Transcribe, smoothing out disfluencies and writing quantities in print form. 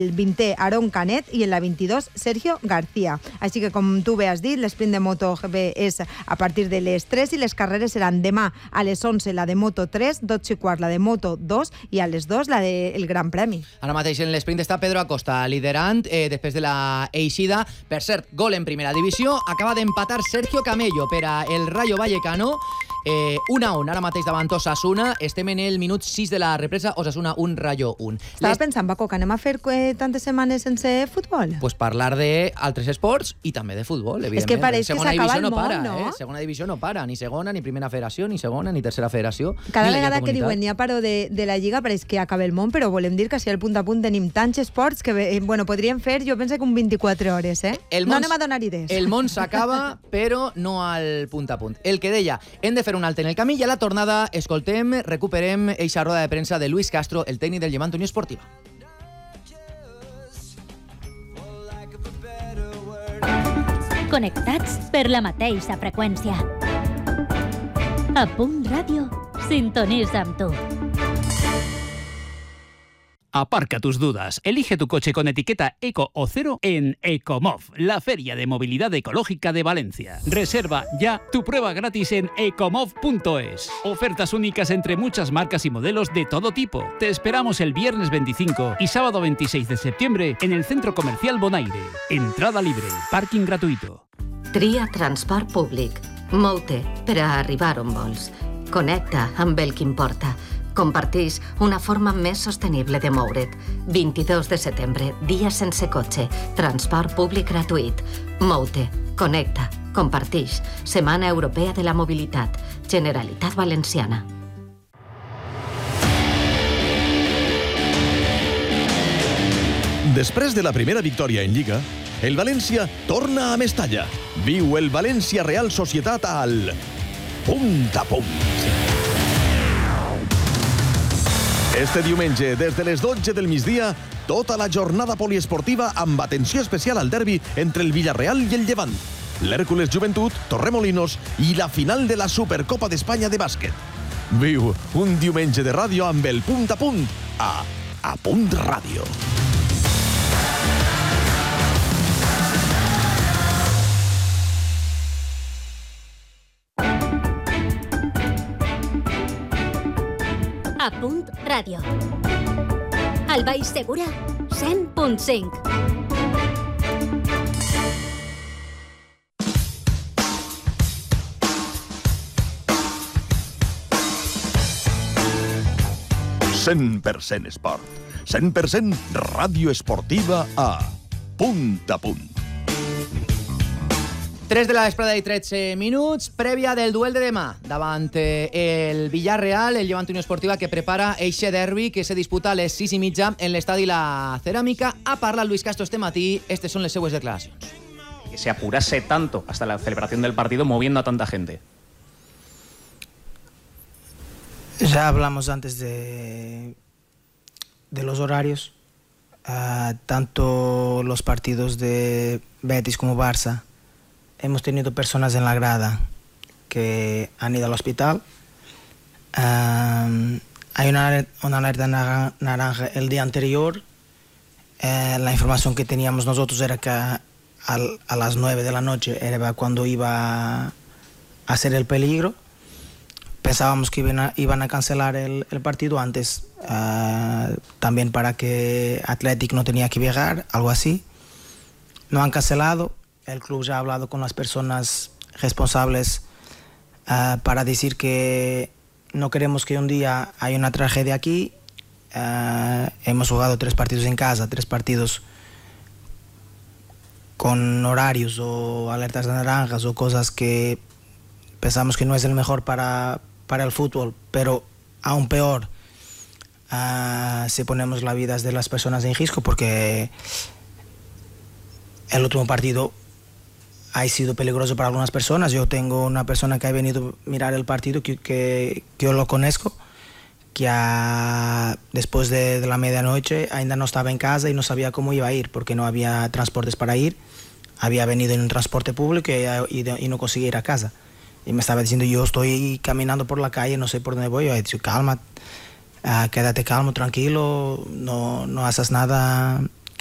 el 20è Aarón Canet i en la 22 Sergio García. Així que, com tu bé has dit, l'esprint de MotoGP és a partir de les 3 i les carreres seran demà a les 11 la de Moto3, 12:15 la de Moto2 i a les 2 la del Gran Premi. Ara mateix en l'esprint està Pedro Acosta liderant després de la eixida. Per cert, gol en primera divisió. Acaba d'empatar Sergio Camello per a el Rayo Vallecano. 1-1, ara mateix davant Osasuna. Estem en el minut 6 de la represa. Osasuna 1, Rayo 1. Estava pensant, Paco, que anem a fer tantes setmanes sense futbol? Pues parlar d'altres esports i també de futbol, evidentment. És que pareix que s'acaba el món, no? Segona divisió no para, ni segona, ni primera federació, ni segona, ni tercera federació. Cada vegada que diuen ja paro de la Lliga pareix que acaba el món, però volem dir que si al punt a punt tenim tants esports que, podríem fer, jo penso que un 24 hores, no anem a donar idees. El món s'acaba, però no al punt a punt. El que deia, hem de fer un alt en el camí i a la tornada recuperem eixa roda de premsa de Luis Castro, el tècnic del Llevant Unió Esportiva. Connectats per la mateixa freqüència. A Punt Ràdio, sintonitza amb tu. Aparca tus dudas. Elige tu coche con etiqueta Eco o Cero en Ecomov, la feria de movilidad ecológica de Valencia. Reserva ya tu prueba gratis en ecomov.es. Ofertas únicas entre muchas marcas y modelos de todo tipo. Te esperamos el viernes 25 y sábado 26 de septiembre en el Centro Comercial Bonaire. Entrada libre, parking gratuito. Tria transport públic. Mou-te per a arribar on vols. Connecta amb el que importa. Comparteix una forma més sostenible de moure't. 22 de setembre, dia sense cotxe. Transport públic gratuït. Mou-te, connecta, comparteix. Setmana Europea de la Mobilitat. Generalitat Valenciana. Després de la primera victòria en Lliga, el València torna a Mestalla. Viu el València Real Societat al Punt a Punt. Este diumenge, des de les 12 del migdia, tota la jornada poliesportiva amb atenció especial al derbi entre el Villarreal i el Llevant, l'Hèrcules Joventut, Torremolinos i la final de la Supercopa d'Espanya de bàsquet. Viu un diumenge de ràdio amb el Punt a Punt a Punt Ràdio. A Punt Ràdio. Al Baix Segura, 100.5. «100% esport». 100% ràdio esportiva a Punt a Punt. 3 de la vesprada i 13 minuts, prèvia del duel de demà davant el Villarreal, el Llevant Unió Esportiva, que prepara eixe derbi que se disputa a les 6:30 en l'estadi La Ceràmica. Ha parlat Luis Castro este matí, estas son les seues declaracions. Que se apurase tanto hasta la celebración del partido moviendo a tanta gente. Ya hablamos antes de los horarios, tanto los partidos de Betis como Barça. Hemos tenido personas en la grada que han ido al hospital. Hay una alerta naranja el día anterior. La información que teníamos nosotros era que a las 9 de la noche era cuando iba a ser el peligro. Pensábamos que iban a cancelar el partido antes, también para que Athletic no tenía que viajar, algo así. No han cancelado. El club ya ha hablado con las personas responsables para decir que no queremos que un día haya una tragedia aquí. Hemos jugado 3 partidos en casa, 3 partidos con horarios o alertas de naranjas o cosas que pensamos que no es el mejor para el fútbol, pero aún peor si ponemos la vida de las personas en riesgo, porque el último partido ha sido peligroso para algunas personas. Yo tengo una persona que ha venido a mirar el partido que yo lo conozco, que después de la medianoche ainda no estaba en casa y no sabía cómo iba a ir porque no había transportes para ir. Había venido en un transporte público y no conseguía ir a casa. Y me estaba diciendo, yo estoy caminando por la calle, no sé por dónde voy. Yo he dicho, calma, quédate calmo, tranquilo, no haces nada